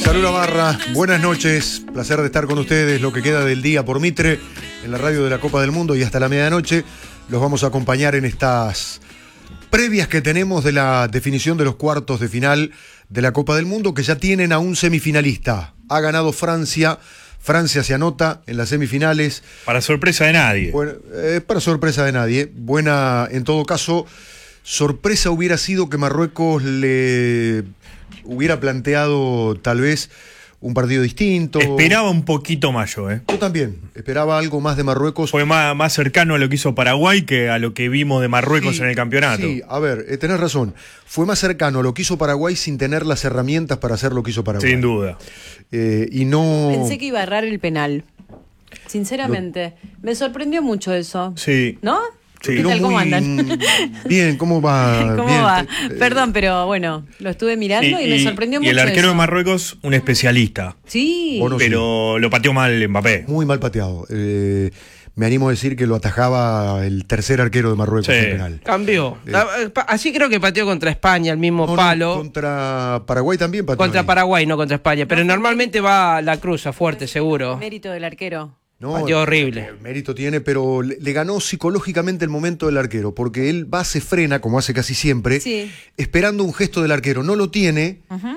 Salud Navarra, buenas noches, placer de estar con ustedes, lo que queda del día por Mitre, en la radio de la Copa del Mundo y hasta la medianoche. Los vamos a acompañar en estas previas que tenemos de la definición de los cuartos de final de la Copa del Mundo, que ya tienen a un semifinalista. Ha ganado Francia, Francia se anota en las semifinales. Para sorpresa de nadie. Bueno, para sorpresa de nadie. Buena, en todo caso, sorpresa hubiera sido que Marruecos le hubiera planteado tal vez un partido distinto. Esperaba un poquito más yo, Yo también, esperaba algo más de Marruecos. Fue más cercano a lo que hizo Paraguay que a lo que vimos de Marruecos en el campeonato. Sí, a ver, tenés razón. Fue más cercano a lo que hizo Paraguay sin tener las herramientas para hacer lo que hizo Paraguay. Sin duda. Y no... Pensé que iba a errar el penal. Sinceramente. Me sorprendió mucho eso. Sí. ¿No? Sí. ¿Qué tal? ¿Cómo andan? Bien, ¿cómo va? ¿Cómo Bien. va? Perdón, pero bueno, lo estuve mirando y me sorprendió mucho. Y el arquero eso. de Marruecos, un especialista. Sí. Bueno, pero lo pateó mal Mbappé. Muy mal pateado. Me animo a decir que lo atajaba el tercer arquero de Marruecos en penal. Cambió. Así creo que pateó contra España, el mismo palo. Contra Paraguay también pateó. Contra Paraguay, no contra España. Pero normalmente va la cruza fuerte, seguro. Mérito del arquero. No, pateó horrible. Mérito tiene, pero le ganó psicológicamente el momento del arquero, porque él va, se frena, como hace casi siempre, esperando un gesto del arquero. No lo tiene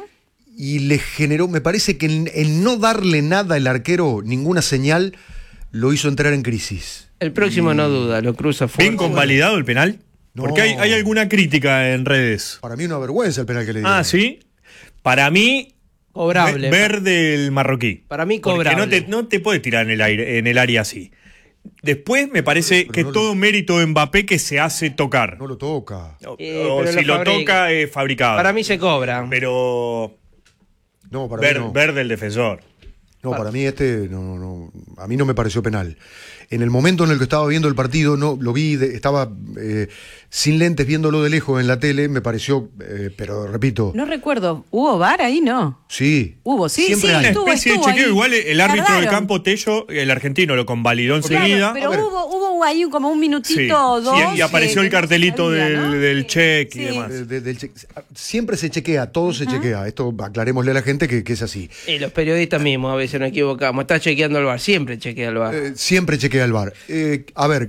y le generó, me parece que el no darle nada al arquero, ninguna señal, lo hizo entrar en crisis. El próximo no duda, lo cruza fuerte. ¿Bien convalidado el penal? No. Porque hay alguna crítica en redes. Para mí una vergüenza el penal que le dio. Ah, ¿sí? Para mí... Cobrable. Verde el marroquí. Para mí cobrable. Porque no te puedes tirar en el área así. Después me parece que no todo mérito de Mbappé que se hace tocar. No lo toca. O pero si lo fabrica. toca es fabricado. Para mí se cobra. Pero No, para mí no. verde el defensor. No, para mí no, a mí no me pareció penal. En el momento en el que estaba viendo el partido, no lo vi, estaba sin lentes viéndolo de lejos en la tele, me pareció, pero repito. No recuerdo. ¿Hubo VAR ahí? No. Sí. Hubo, sí, Siempre sí. hay. Una Estuvo especie de chequeo. ahí. Igual el árbitro de Tardaron. campo Tello, el argentino, lo convalidó enseguida. Claro, pero A ver. hubo ahí como un minutito Sí. o dos. Y apareció el cartelito del check y Sí. demás. Siempre se chequea, todo se chequea. Esto aclarémosle a la gente que es así. Y los periodistas mismos a veces nos equivocamos. Está chequeando el VAR, siempre chequea el VAR. Siempre chequea el VAR. A ver,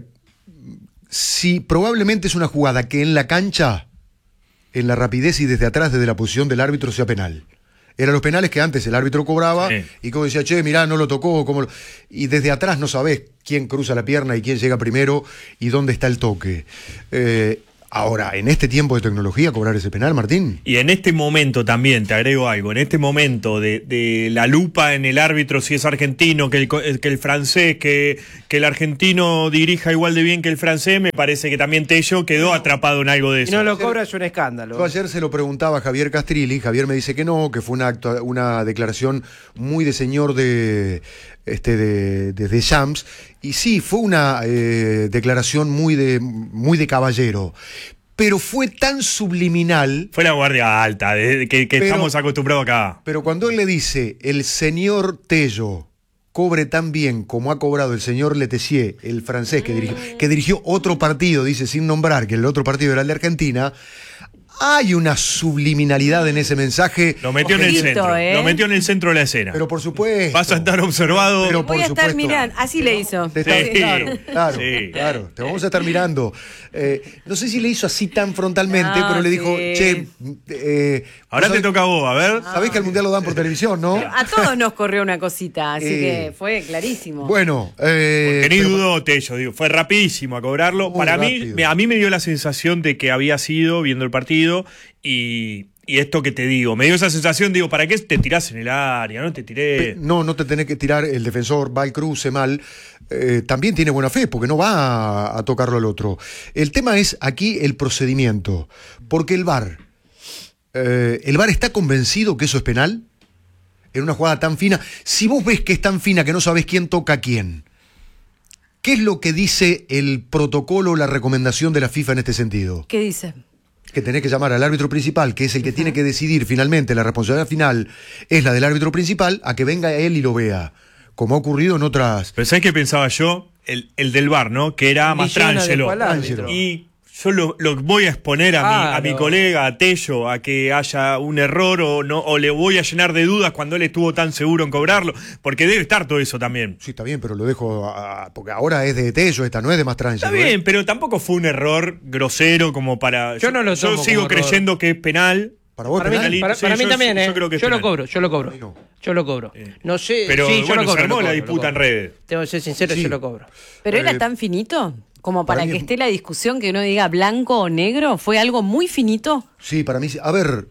si probablemente es una jugada que en la cancha, en la rapidez y desde atrás, desde la posición del árbitro, sea penal. Eran los penales que antes el árbitro cobraba y como decía, che, mirá, no lo tocó. Y desde atrás no sabés quién cruza la pierna y quién llega primero y dónde está el toque. Ahora, en este tiempo de tecnología, cobrar ese penal, Martín. Y en este momento también, te agrego algo, en este momento de la lupa en el árbitro, si es argentino, que el francés, que el argentino dirija igual de bien que el francés, me parece que también Tello quedó atrapado en algo de Si eso. no lo cobra es un escándalo. Yo ayer se lo preguntaba a Javier Castrilli, Javier me dice que no, que fue una declaración muy de señor de Shams, y sí, fue una declaración muy de caballero, pero fue tan subliminal. Fue la guardia alta, que estamos acostumbrados acá. Pero cuando él le dice, el señor Tello cobre tan bien como ha cobrado el señor Letessier, el francés que dirigió otro partido, dice sin nombrar que el otro partido era el de Argentina, hay una subliminalidad en ese mensaje. Lo metió en el Ojito, centro. Lo metió en el centro de la escena. Pero por supuesto. Vas a estar observado. Pero Voy por a estar supuesto. mirando. Así le hizo. Te está- Sí. Claro, Sí. claro. Te vamos a estar mirando. No sé si le hizo así tan frontalmente, No, pero le dijo, sí. che, Ahora te toca a vos, a ver. sabés que al Mundial lo dan por televisión, ¿no? A todos nos corrió una cosita, así Eh, que fue clarísimo. Bueno, Porque ni pero- dudó Tello, digo, fue rapidísimo a cobrarlo. Muy Para rápido. mí, a mí me dio la sensación de que había sido viendo el partido y esto que te digo, me dio esa sensación, digo, ¿para qué te tirás en el área? No te tiré. No te tenés que tirar, el defensor va al cruce mal, también tiene buena fe, porque no va a tocarlo al otro. El tema es aquí el procedimiento, porque el VAR está convencido que eso es penal, en una jugada tan fina. Si vos ves que es tan fina que no sabés quién toca a quién, ¿qué es lo que dice el protocolo, la recomendación de la FIFA en este sentido? ¿Qué dice? Que tenés que llamar al árbitro principal, que es el que tiene que decidir finalmente, la responsabilidad final es la del árbitro principal, a que venga él y lo vea, como ha ocurrido en otras. Pero ¿sabés qué pensaba yo? El del VAR, ¿no? Que era Visiona Mastrangelo. después al árbitro. Y Yo lo voy a exponer a mi Claro. colega, a Tello, a que haya un error o le voy a llenar de dudas cuando él estuvo tan seguro en cobrarlo, porque debe estar todo eso también. Sí, está bien, pero lo dejo porque ahora es de Tello, esta no es de Mastrangelo. Está bien, pero tampoco fue un error grosero como para... Yo no lo tomo sigo como error. creyendo que es penal. Para vos, Para mí, penal. Sí, para mí yo- también, yo creo que es yo lo penal. cobro, yo lo cobro. A mí no. Yo lo cobro. No sé, Pero sí, yo bueno, lo cobro. se armó lo la cobro, disputa lo en cobro. redes. Tengo que ser sincero, Sí. yo lo cobro. ¿Pero era tan finito? Como para para mí que es- esté la discusión que uno diga blanco o negro. ¿Fue algo muy finito? Sí, para mí sí. A ver,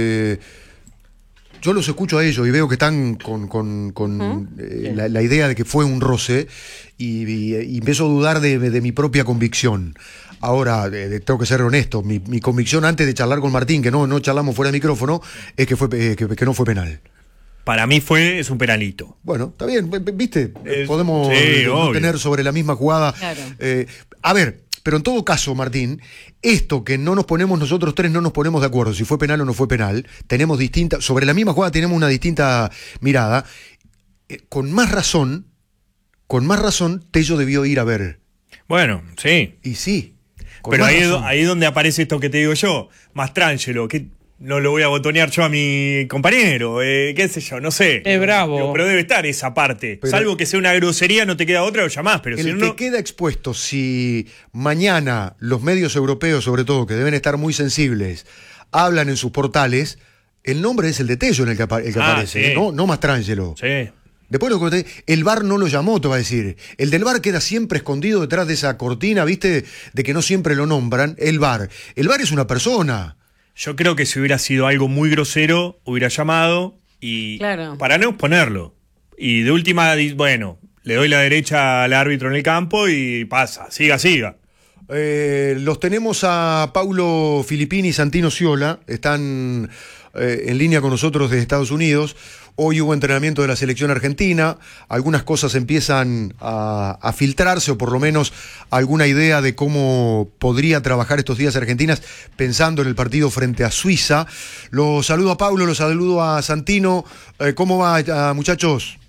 yo los escucho a ellos y veo que están con la idea de que fue un roce y empiezo a dudar de mi propia convicción. Ahora, tengo que ser honesto, mi convicción antes de charlar con Martín, que no charlamos fuera de micrófono, es que que no fue penal. Para mí es un penalito. Bueno, está bien, viste, podemos sí, no obvio. tener sobre la misma jugada. Claro. A ver, pero en todo caso, Martín, esto que no nos ponemos nosotros tres, no nos ponemos de acuerdo si fue penal o no fue penal, tenemos distinta, sobre la misma jugada tenemos una distinta mirada. Con más razón, Tello debió ir a ver. Bueno, sí. Y sí. con Pero más ahí razón. es donde aparece esto que te digo yo. Mastrangelo, que no lo voy a botonear yo a mi compañero, qué sé yo, no sé. Es bravo. Digo, pero debe estar esa parte. Pero- Salvo que sea una grosería, no te queda otra, lo llamás. Pero si El no, que queda expuesto, si mañana los medios europeos, sobre todo, que deben estar muy sensibles, hablan en sus portales, el nombre es el de Tello en el que aparece, sí. no Mastrangelo. Sí. Después el VAR no lo llamó, te va a decir. El del VAR queda siempre escondido detrás de esa cortina, ¿viste? De que no siempre lo nombran. El VAR. El VAR es una persona. Yo creo que si hubiera sido algo muy grosero, hubiera llamado y Claro. para no exponerlo. Y de última, bueno, le doy la derecha al árbitro en el campo y pasa, siga. Los tenemos a Paulo Filippini y Santino Ciola. Están en línea con nosotros de Estados Unidos. Hoy hubo entrenamiento de la selección argentina, algunas cosas empiezan a filtrarse, o por lo menos alguna idea de cómo podría trabajar estos días Argentinas, pensando en el partido frente a Suiza. Los saludo a Paulo, los saludo a Santino. ¿Cómo va, muchachos?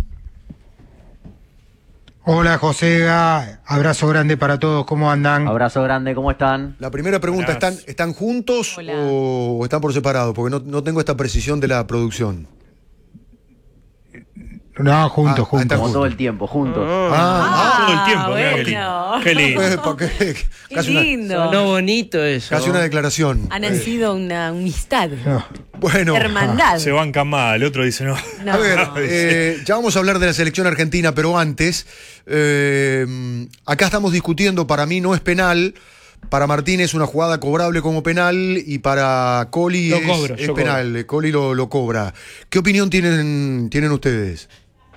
Hola Josega, abrazo grande para todos, ¿cómo andan? Abrazo grande, ¿cómo están? La primera pregunta, ¿están juntos Hola. o están por separado? Porque no tengo esta precisión de la producción. No, juntos, Ah, juntos. está Como junto. todo el tiempo, juntos. Todo el tiempo, mirá bueno. qué lindo. Qué Casi lindo. Sonó bonito eso. casi una declaración. Ha nacido una amistad, No. Bueno, hermandad. Se bancan mal, el otro dice no. No. a ver, ya vamos a hablar de la selección argentina, pero antes, acá estamos discutiendo, para mí no es penal, para Martín es una jugada cobrable como penal y para Coli Lo es, cobro, es yo penal, Coli lo cobra. ¿Qué opinión tienen ustedes?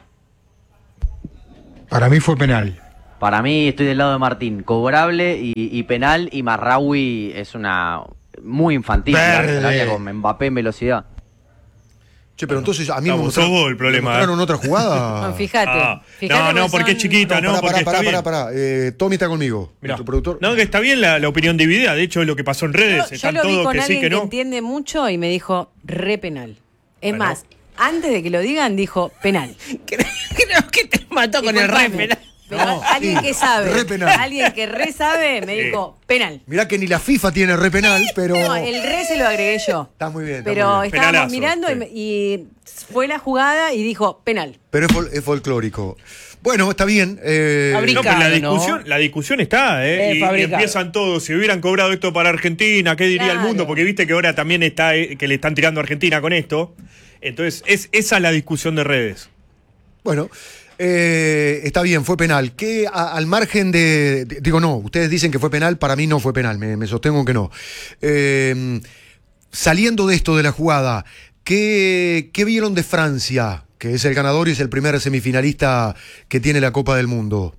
Para mí fue penal. Para mí estoy del lado de Martín, cobrable y penal, y Marraui es una muy infantil, Verde. el área con Mbappé en velocidad. Che, pero entonces a mí me sos mostraron, vos el problema, me mostraron otra jugada. No, fíjate. No, porque es chiquita, no, porque está bien. Pará. Tommy está conmigo, Mirá. nuestro productor. No, que está bien la opinión dividida. De hecho, es lo que pasó en redes. Yo Están lo vi todos con que sí, alguien que que no. entiende mucho y me dijo re penal. Es Bueno. más, antes de que lo digan, dijo penal. Creo que te mató con el re Disculpame, penal. pero No, alguien sí, que sabe, re penal. alguien que re sabe, me dijo penal. Mirá que ni la FIFA tiene re penal, pero... No, el re se lo agregué yo. Está muy bien. está Pero muy bien. estábamos Penalazo, mirando sí. y fue la jugada y dijo penal. Pero es folclórico. Bueno, está bien. No, pero Fabricado, ¿no? la discusión está, y fabricado. empiezan todos. Si hubieran cobrado esto para Argentina, ¿qué diría el Claro. mundo? Porque viste que ahora también está que le están tirando a Argentina con esto. Entonces, esa es la discusión de redes. Bueno, está bien, fue penal. Que al margen digo, no, ustedes dicen que fue penal, para mí no fue penal, me sostengo que no. Saliendo de esto de la jugada, ¿qué vieron de Francia, que es el ganador y es el primer semifinalista que tiene la Copa del Mundo?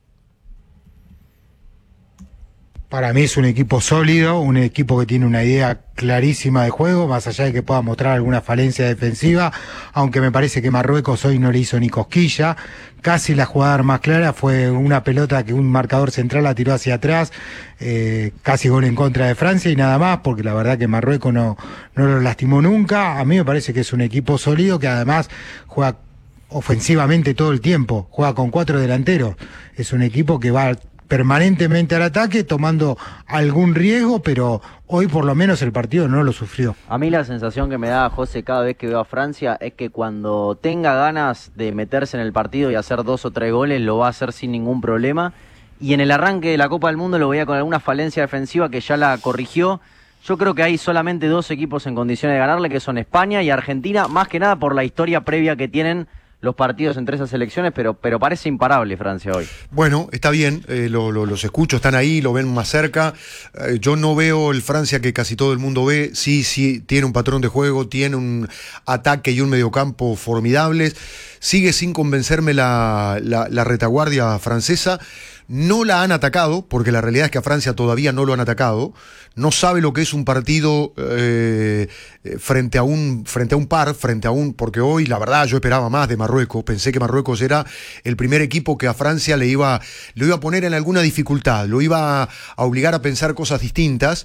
Para mí es un equipo sólido, un equipo que tiene una idea clarísima de juego, más allá de que pueda mostrar alguna falencia defensiva, aunque me parece que Marruecos hoy no le hizo ni cosquilla. Casi la jugada más clara fue una pelota que un marcador central la tiró hacia atrás, casi gol en contra de Francia y nada más, porque la verdad que Marruecos no lo lastimó nunca. A mí me parece que es un equipo sólido que además juega ofensivamente todo el tiempo, juega con 4 delanteros. Es un equipo que va permanentemente al ataque, tomando algún riesgo, pero hoy por lo menos el partido no lo sufrió. A mí la sensación que me da José cada vez que veo a Francia es que cuando tenga ganas de meterse en el partido y hacer 2 o 3 goles, lo va a hacer sin ningún problema. Y en el arranque de la Copa del Mundo lo veía con alguna falencia defensiva que ya la corrigió. Yo creo que hay solamente 2 equipos en condiciones de ganarle, que son España y Argentina, más que nada por la historia previa que tienen los partidos entre esas selecciones, pero parece imparable Francia hoy. Bueno, está bien, los escucho, están ahí, lo ven más cerca. Yo no veo el Francia que casi todo el mundo ve. Sí, tiene un patrón de juego, tiene un ataque y un mediocampo formidables. Sigue sin convencerme la retaguardia francesa. No la han atacado, porque la realidad es que a Francia todavía no lo han atacado. No sabe lo que es un partido frente a un par, porque hoy la verdad yo esperaba más de Marruecos. Pensé que Marruecos era el primer equipo que a Francia lo iba a poner en alguna dificultad, lo iba a obligar a pensar cosas distintas.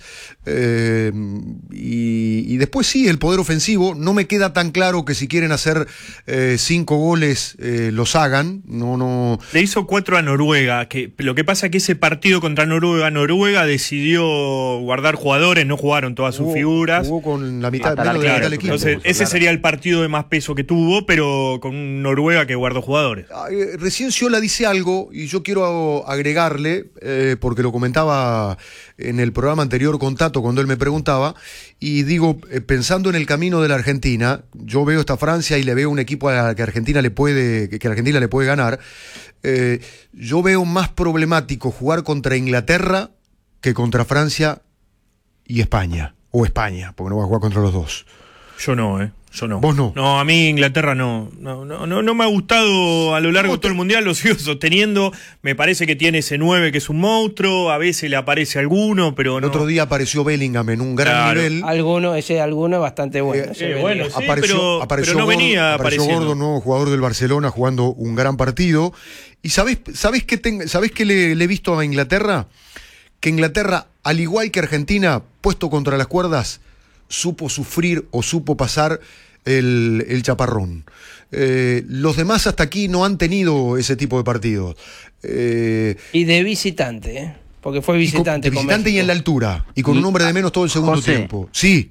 Y después sí, el poder ofensivo. No me queda tan claro que si quieren hacer 5 goles los hagan. No. Le hizo 4 a Noruega, que lo que pasa es que ese partido contra Noruega decidió guardar jugadores, no jugaron todas sus figuras. Jugó con la mitad, Claro, del equipo. entonces, ese sería el partido de más peso que tuvo, pero con Noruega que guardó jugadores. Recién Sciolà dice algo y yo quiero agregarle, porque lo comentaba en el programa anterior con Tato cuando él me preguntaba, y digo, pensando en el camino de la Argentina, yo veo esta Francia y le veo un equipo a que Argentina le puede ganar. Yo veo más problemático jugar contra Inglaterra que contra Francia y España, o España, porque no va a jugar contra los dos. Yo no. ¿Vos no? No, a mí Inglaterra no me ha gustado a lo largo de todo el Mundial, lo sigo sosteniendo. Me parece que tiene ese 9 que es un monstruo, a veces le aparece alguno, pero el otro día apareció Bellingham en un gran nivel. Alguno bastante bueno. Bueno, sí, apareció pero no venía apareciendo. Gordon, nuevo jugador del Barcelona, jugando un gran partido. ¿Y sabés qué le he visto a Inglaterra? Que Inglaterra, al igual que Argentina, puesto contra las cuerdas, supo sufrir o supo pasar el chaparrón. Los demás hasta aquí no han tenido ese tipo de partidos. Y de visitante, porque fue visitante. De visitante y en la altura. Y con un hombre de menos todo el segundo tiempo. Sí.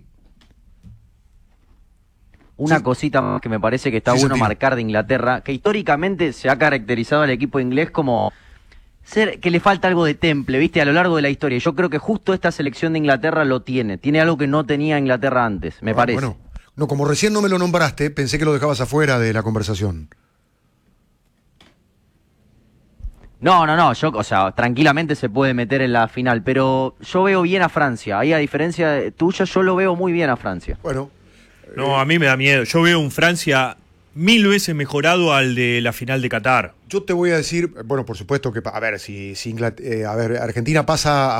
Una cosita más que me parece que está bueno marcar de Inglaterra, que históricamente se ha caracterizado al equipo inglés como que le falta algo de temple, ¿viste? A lo largo de la historia. Yo creo que justo esta selección de Inglaterra lo tiene. Tiene algo que no tenía Inglaterra antes, me parece. Bueno, no, como recién no me lo nombraste, pensé que lo dejabas afuera de la conversación. No, tranquilamente se puede meter en la final, pero yo veo bien a Francia. Ahí, a diferencia de tuya, yo lo veo muy bien a Francia. Bueno. No, a mí me da miedo. Yo veo un Francia 1000 veces mejorado al de la final de Qatar. Yo te voy a decir, bueno, por supuesto que, a ver, si Argentina pasa